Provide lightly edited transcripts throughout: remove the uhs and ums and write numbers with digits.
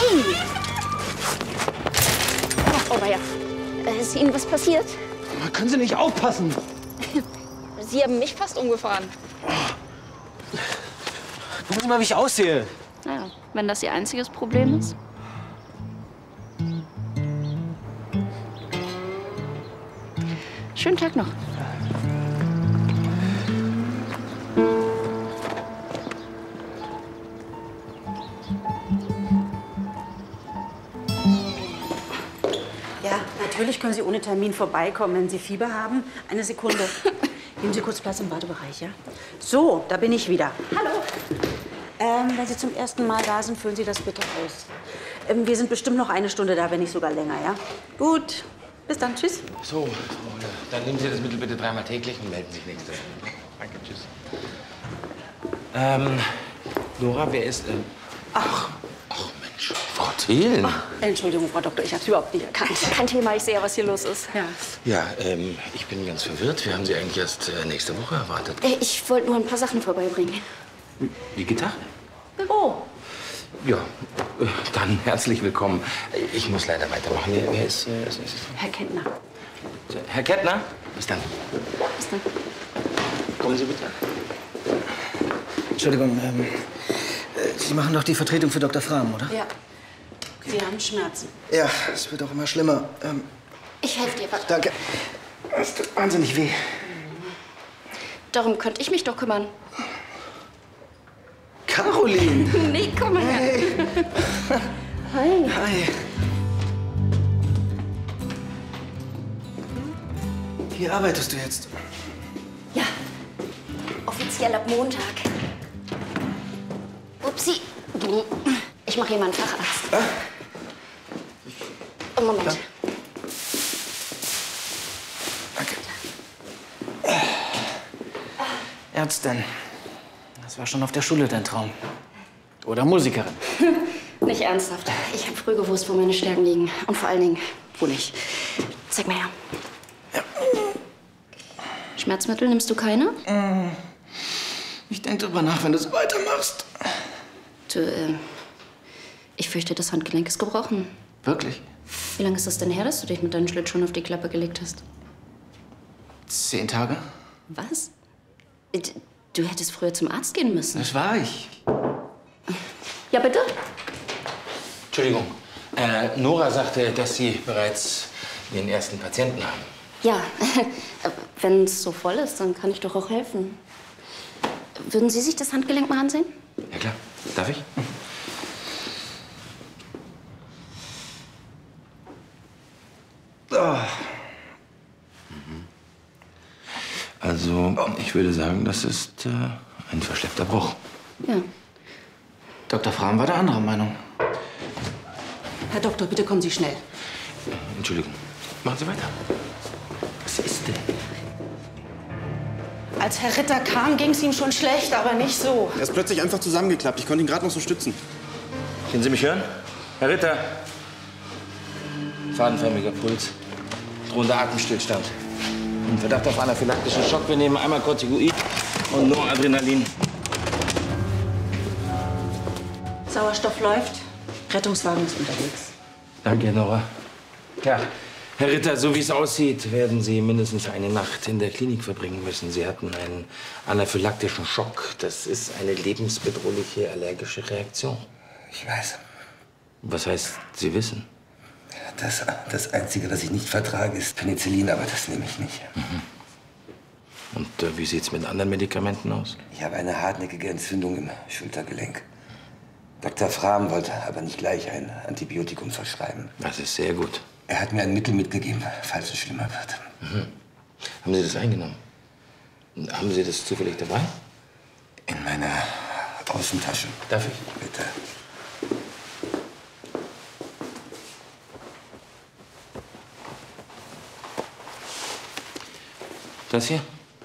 Nein! Oh weia. Ist Ihnen was passiert? Können Sie nicht aufpassen? Sie haben mich fast umgefahren. Gucken Sie mal, wie ich aussehe. Naja, wenn das Ihr einziges Problem ist. Schönen Tag noch. Ja, natürlich können Sie ohne Termin vorbeikommen, wenn Sie Fieber haben. Eine Sekunde. Nehmen Sie kurz Platz im Badebereich, ja? So, da bin ich wieder. Hallo. Wenn Sie zum ersten Mal da sind, füllen Sie das bitte aus. Wir sind bestimmt noch eine Stunde da, wenn nicht sogar länger, ja? Gut. Bis dann. Tschüss. So, dann nehmen Sie das Mittel bitte 3-mal täglich und melden sich nächste Woche. Danke, tschüss. Nora, wer ist... Ach, Mensch, Frau Thelen. Entschuldigung, Frau Doktor, ich habe es überhaupt nicht erkannt. Kein Thema, ich sehe ja, was hier los ist. Ja. Ja, ich bin ganz verwirrt. Wir haben Sie eigentlich erst nächste Woche erwartet. Ich wollte nur ein paar Sachen vorbeibringen. Wie Gitarre? Oh. Ja, dann herzlich willkommen. Ich muss leider weitermachen. Wer ist Herr Kentner. Herr Kettner? Bis dann. Bis dann. Kommen Sie bitte. Entschuldigung, Sie machen doch die Vertretung für Dr. Frahm, oder? Ja. Sie haben Schmerzen. Ja, es wird auch immer schlimmer. Ich helfe dir, warte. Danke. Es tut wahnsinnig weh. Darum könnte ich mich doch kümmern. Caroline! Nee, komm mal her. Hey. Hi. Hi. Hier arbeitest du jetzt? Ja, offiziell ab Montag. Upsi. Ich mache hier mal einen Facharzt. Moment. Ja. Danke. Ärztin. Das war schon auf der Schule dein Traum. Oder Musikerin. Nicht ernsthaft. Ich habe früh gewusst, wo meine Stärken liegen. Und vor allen Dingen, wo nicht. Zeig mal her. Ja. Schmerzmittel nimmst du keine? Ich denke drüber nach, wenn du so weitermachst. Du, ich fürchte, das Handgelenk ist gebrochen. Wirklich? Wie lange ist es denn her, dass du dich mit deinen Schlittschuhen auf die Klappe gelegt hast? 10 Tage? Was? Du hättest früher zum Arzt gehen müssen. Das war ich. Ja, bitte? Entschuldigung. Nora sagte, dass Sie bereits Ihren ersten Patienten haben. Ja, wenn es so voll ist, dann kann ich doch auch helfen. Würden Sie sich das Handgelenk mal ansehen? Ja, klar. Darf ich? Oh. Also, ich würde sagen, das ist ein verschleppter Bruch. Ja. Dr. Frahm war der anderer Meinung. Herr Doktor, bitte kommen Sie schnell. Entschuldigung. Machen Sie weiter. Was ist denn? Als Herr Ritter kam, ging es ihm schon schlecht, aber nicht so. Er ist plötzlich einfach zusammengeklappt. Ich konnte ihn gerade noch so stützen. Können Sie mich hören? Herr Ritter. Fadenförmiger Puls. Drohender Atemstillstand. Verdacht auf anaphylaktischen Schock. Wir nehmen einmal Corticoid und Noradrenalin. Sauerstoff läuft. Rettungswagen ist unterwegs. Danke, Nora. Ja, Herr Ritter, so wie es aussieht, werden Sie mindestens eine Nacht in der Klinik verbringen müssen. Sie hatten einen anaphylaktischen Schock. Das ist eine lebensbedrohliche allergische Reaktion. Ich weiß. Was heißt, Sie wissen? Das Einzige, was ich nicht vertrage, ist Penicillin, aber das nehme ich nicht. Und wie sieht's mit anderen Medikamenten aus? Ich habe eine hartnäckige Entzündung im Schultergelenk. Dr. Frahm wollte aber nicht gleich ein Antibiotikum verschreiben. Das ist sehr gut. Er hat mir ein Mittel mitgegeben, falls es schlimmer wird. Haben Sie das eingenommen? Haben Sie das zufällig dabei? In meiner Außentasche. Darf ich? Bitte. Das hier?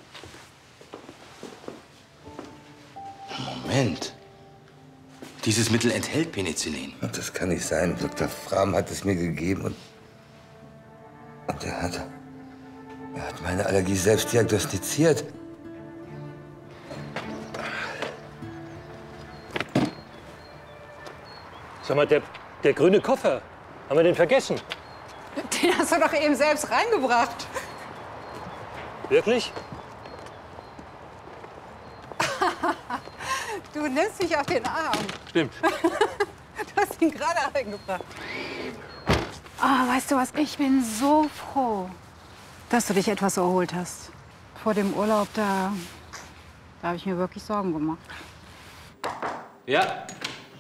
Moment. Dieses Mittel enthält Penicillin. Das kann nicht sein. Dr. Frahm hat es mir gegeben und er hat meine Allergie selbst diagnostiziert. Sag mal, Depp, Der grüne Koffer. Haben wir den vergessen? Den hast du doch eben selbst reingebracht. Wirklich? Du nimmst mich auf den Arm. Stimmt. Du hast ihn gerade reingebracht. Ah, weißt du was? Ich bin so froh, dass du dich etwas erholt hast. Vor dem Urlaub, da habe ich mir wirklich Sorgen gemacht. Ja.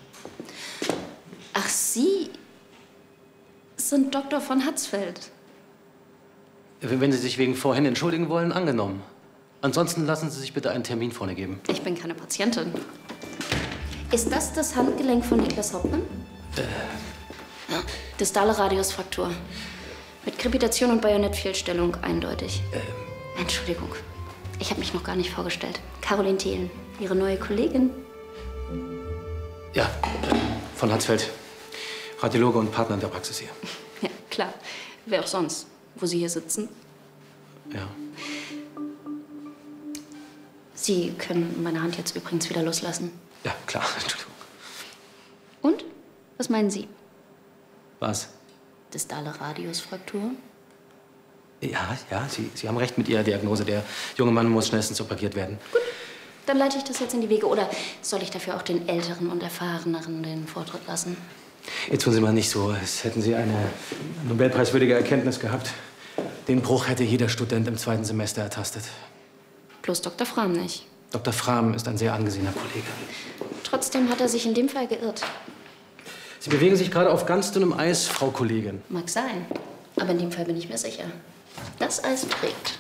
Ach, Sie sind Dr. von Hatzfeld. Wenn Sie sich wegen vorhin entschuldigen wollen, angenommen. Ansonsten lassen Sie sich bitte einen Termin vorne geben. Ich bin keine Patientin. Ist das Handgelenk von Niklas Hauptmann? Ja. Distale Radiusfraktur. Mit Krepitation und Bajonettfehlstellung eindeutig. Entschuldigung, ich habe mich noch gar nicht vorgestellt. Caroline Thelen, Ihre neue Kollegin. Ja, von Hatzfeld. Radiologe und Partner in der Praxis hier. Ja, klar. Wer auch sonst, wo Sie hier sitzen. Ja. Sie können meine Hand jetzt übrigens wieder loslassen. Ja, klar. Entschuldigung. Und? Was meinen Sie? Was? Distale Radiusfraktur? Ja, Sie haben recht mit Ihrer Diagnose. Der junge Mann muss schnellstens operiert werden. Gut, dann leite ich das jetzt in die Wege. Oder soll ich dafür auch den Älteren und Erfahreneren den Vortritt lassen? Jetzt tun Sie mal nicht so, als hätten Sie eine nobelpreiswürdige Erkenntnis gehabt. Den Bruch hätte jeder Student im 2. Semester ertastet. Bloß Dr. Frahm nicht. Dr. Frahm ist ein sehr angesehener Kollege. Trotzdem hat er sich in dem Fall geirrt. Sie bewegen sich gerade auf ganz dünnem Eis, Frau Kollegin. Mag sein, aber in dem Fall bin ich mir sicher. Das Eis trägt.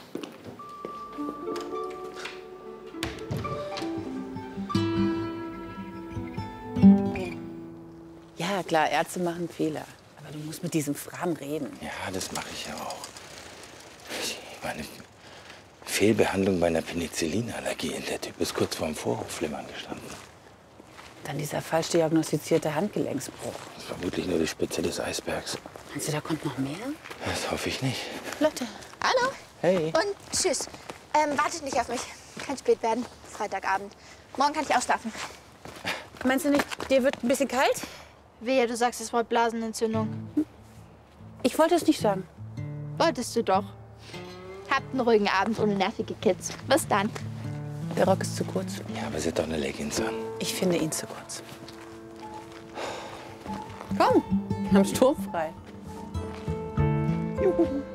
Ja, klar, Ärzte machen Fehler. Aber du musst mit diesem Frahm reden. Ja, das mache ich ja auch. Meine Fehlbehandlung bei einer Penicillinallergie. Der Typ ist kurz vorm Vorhofflimmern gestanden. Dann dieser falsch diagnostizierte Handgelenksbruch. Das ist vermutlich nur die Spitze des Eisbergs. Meinst du, da kommt noch mehr? Das hoffe ich nicht. Lotte. Hallo. Hey. Und tschüss. Wartet nicht auf mich. Kann spät werden. Freitagabend. Morgen kann ich ausschlafen. Meinst du nicht, dir wird ein bisschen kalt? Wehe, du sagst, es war Blasenentzündung. Ich wollte es nicht sagen. Wolltest du doch. Habt einen ruhigen Abend ohne nervige Kids. Bis dann. Der Rock ist zu kurz. Ja, aber sie hat doch eine Leggings an. Ich finde ihn zu kurz. Komm, wir haben sturmfrei. Juhu.